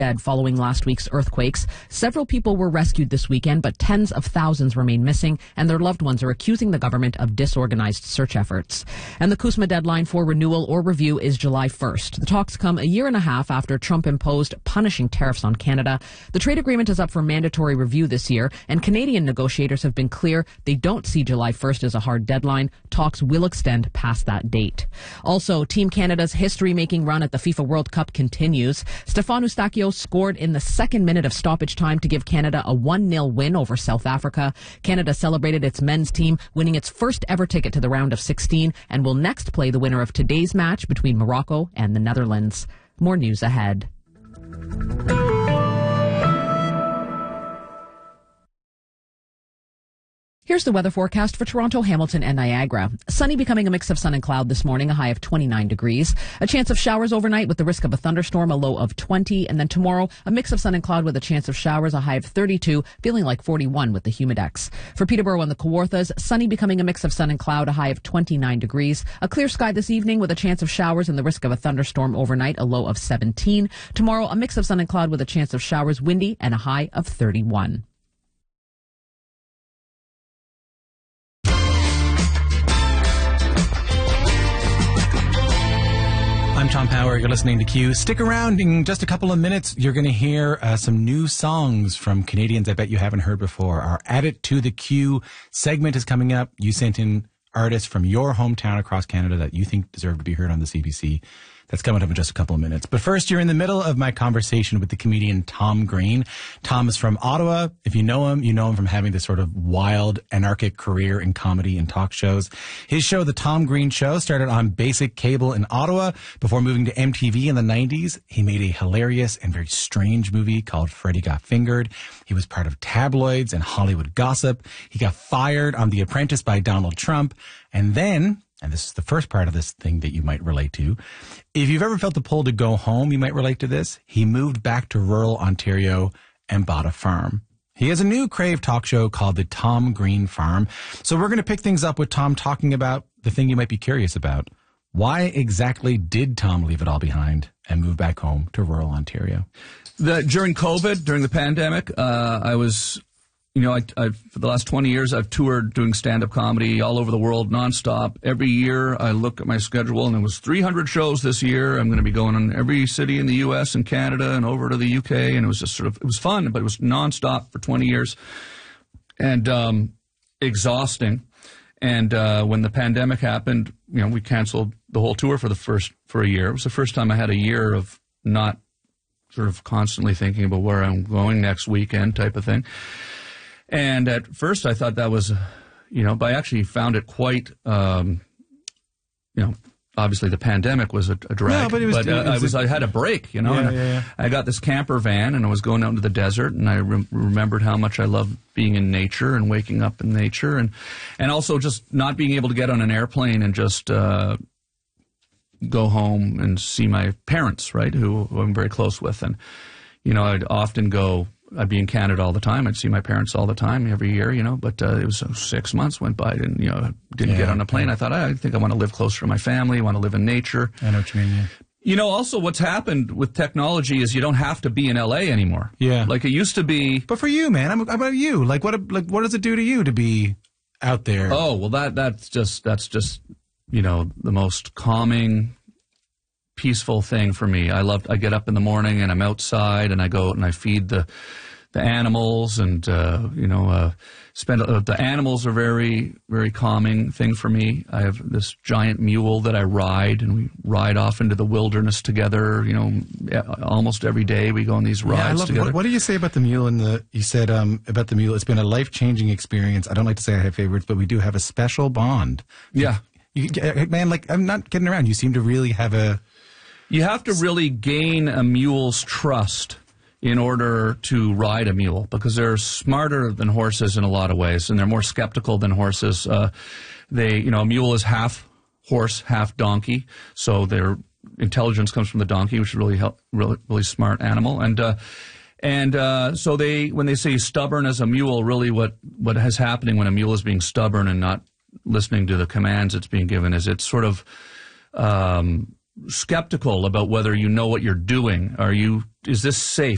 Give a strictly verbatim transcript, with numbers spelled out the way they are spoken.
dead following last week's earthquakes. Several people were rescued this weekend, but tens of thousands remain missing, and their loved ones are accusing the government of disorganized search efforts. And the CUSMA deadline for renewal or review is July first. The talks come a year and a half after Trump imposed punishing tariffs on Canada. The trade agreement is up for mandatory review this year, and Canadian negotiators have been clear they don't see July first as a hard deadline. Talks will extend past that date. Also, Team Canada's history-making run at the FIFA World Cup continues. Stefan Eustáquio scored in the second minute of stoppage time to give Canada a one nil win over South Africa. Canada celebrated its men's team, winning its first ever ticket to the round of sixteen, and will next play the winner of today's match between Morocco and the Netherlands. More news ahead. Here's the weather forecast for Toronto, Hamilton, and Niagara. Sunny, becoming a mix of sun and cloud this morning, a high of twenty-nine degrees. A chance of showers overnight with the risk of a thunderstorm, a low of twenty. And then tomorrow, a mix of sun and cloud with a chance of showers, a high of thirty-two, feeling like forty-one with the humidex. For Peterborough and the Kawarthas, sunny, becoming a mix of sun and cloud, a high of twenty-nine degrees. A clear sky this evening with a chance of showers and the risk of a thunderstorm overnight, a low of seventeen. Tomorrow, a mix of sun and cloud with a chance of showers, windy, and a high of thirty-one. I'm Tom Power. You're listening to Q. Stick around in just a couple of minutes. You're going to hear uh, some new songs from Canadians I bet you haven't heard before. Our Add It to the Q segment is coming up. You sent in artists from your hometown across Canada that you think deserve to be heard on the C B C. That's coming up in just a couple of minutes. But first, you're in the middle of my conversation with the comedian Tom Green. Tom is from Ottawa. If you know him, you know him from having this sort of wild, anarchic career in comedy and talk shows. His show, The Tom Green Show, started on basic cable in Ottawa before moving to M T V in the nineties. He made a hilarious and very strange movie called Freddy Got Fingered. He was part of tabloids and Hollywood gossip. He got fired on The Apprentice by Donald Trump. And then, and this is the first part of this thing that you might relate to, if you've ever felt the pull to go home, you might relate to this. He moved back to rural Ontario and bought a farm. He has a new Crave talk show called The Tom Green Farm. So we're going to pick things up with Tom talking about the thing you might be curious about. Why exactly did Tom leave it all behind and move back home to rural Ontario? The, during COVID, during the pandemic, uh, I was... You know, I, I've, for the last twenty years, I've toured doing stand-up comedy all over the world, nonstop. Every year, I look at my schedule, and it was three hundred shows this year. I'm going to be going in every city in the U S and Canada and over to the U K, and it was just sort of, it was fun, but it was nonstop for twenty years and um, exhausting. And uh, when the pandemic happened, you know, we canceled the whole tour for the first, for a year. It was the first time I had a year of not sort of constantly thinking about where I'm going next weekend type of thing. And at first I thought that was, you know, but I actually found it quite, um, you know, obviously the pandemic was a, a drag. No, but it was, but, uh, it was I was, a, I had a break, you know. Yeah, and yeah, yeah. I got this camper van and I was going out into the desert, and I re- remembered how much I love being in nature and waking up in nature, and and also just not being able to get on an airplane and just uh, go home and see my parents, right, who, who I'm very close with. And, you know, I'd often go. I'd be in Canada all the time. I'd see my parents all the time, every year, you know. But uh, it was uh, six months went by. I didn't, you know, didn't yeah, get on a plane. yeah. I thought, I think I want to live closer to my family. I want to live in nature. I know what you mean, yeah. You know, also what's happened with technology is you don't have to be in L A anymore. Yeah. Like it used to be. But for you, man, how about you? Like, what like what does it do to you to be out there? Oh, well, that that's just, that's just, you know, the most calming, peaceful thing for me. I love, I get up in the morning and I'm outside and I go out and I feed the the animals, and uh, you know, uh, spend uh, the animals are very, very calming thing for me. I have this giant mule that I ride, and we ride off into the wilderness together. You know, almost every day we go on these rides yeah, I love, together. What, what do you say about the mule? And the you said um, about the mule, it's been a life changing experience. I don't like to say I have favorites, but we do have a special bond. Yeah, you, you, man, like I'm not kidding around. You seem to really have a. You have to really gain a mule's trust in order to ride a mule, because they're smarter than horses in a lot of ways, and they're more skeptical than horses. Uh, they, you know, a mule is half horse, half donkey, so their intelligence comes from the donkey, which is really help, really really smart animal. And uh, and uh, so they, when they say stubborn as a mule, really what what is happening when a mule is being stubborn and not listening to the commands it's being given is it's sort of um, skeptical about whether you know what you're doing. Are you? Is this safe?